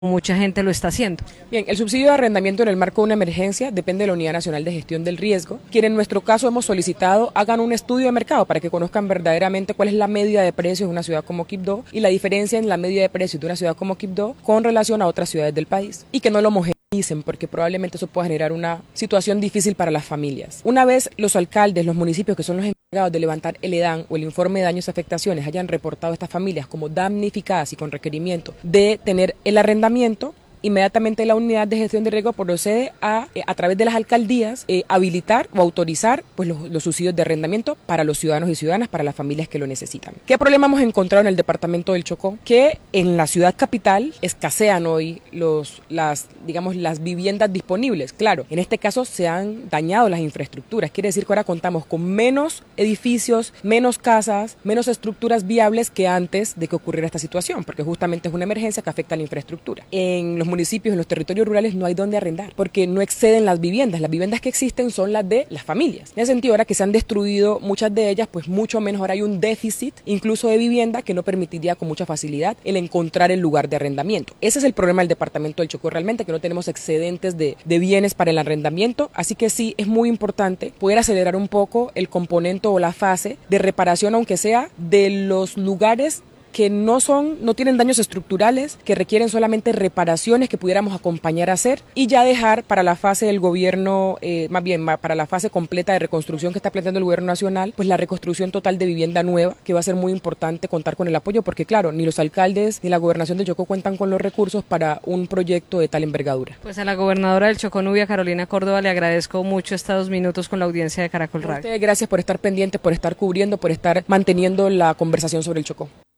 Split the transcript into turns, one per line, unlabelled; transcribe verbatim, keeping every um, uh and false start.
mucha gente lo está haciendo.
Bien, el subsidio de arrendamiento en el marco de una emergencia depende de la Unidad Nacional de Gestión del Riesgo, quien en nuestro caso hemos solicitado hagan un estudio de mercado para que conozcan verdaderamente cuál es la media de precios de una ciudad como Quibdó y la diferencia en la media de precios de una ciudad como Quibdó con relación a otras ciudades del país y que no lo homogeneicen porque probablemente eso pueda generar una situación difícil para las familias. Una vez los alcaldes, los municipios que son los encargados de levantar el EDAN o el informe de daños y afectaciones hayan reportado a estas familias como damnificadas y con requerimiento de tener el arrendamiento, inmediatamente la unidad de gestión de riesgo procede a, eh, a través de las alcaldías, eh, habilitar o autorizar pues, los, los subsidios de arrendamiento para los ciudadanos y ciudadanas, para las familias que lo necesitan. ¿Qué problema hemos encontrado en el departamento del Chocó? Que en la ciudad capital escasean hoy los, las, digamos, las viviendas disponibles. Claro, en este caso se han dañado las infraestructuras, quiere decir que ahora contamos con menos edificios, menos casas, menos estructuras viables que antes de que ocurriera esta situación, porque justamente es una emergencia que afecta a la infraestructura. En los municipios, en los territorios rurales no hay dónde arrendar, porque no exceden las viviendas. Las viviendas que existen son las de las familias. En ese sentido, ahora que se han destruido muchas de ellas, pues mucho menos ahora hay un déficit, incluso de vivienda, que no permitiría con mucha facilidad el encontrar el lugar de arrendamiento. Ese es el problema del departamento del Chocó realmente, que no tenemos excedentes de, de bienes para el arrendamiento, así que sí es muy importante poder acelerar un poco el componente o la fase de reparación, aunque sea de los lugares que no son, no tienen daños estructurales, que requieren solamente reparaciones que pudiéramos acompañar a hacer y ya dejar para la fase del gobierno, eh, más bien para la fase completa de reconstrucción que está planteando el gobierno nacional, pues la reconstrucción total de vivienda nueva, que va a ser muy importante contar con el apoyo, porque claro, ni los alcaldes ni la gobernación del Chocó cuentan con los recursos para un proyecto de tal envergadura.
Pues a la gobernadora del Chocó, Nubia Carolina Córdoba, le agradezco mucho estos dos minutos con la audiencia de Caracol Radio.
Gracias por estar pendiente, por estar cubriendo, por estar manteniendo la conversación sobre el Chocó.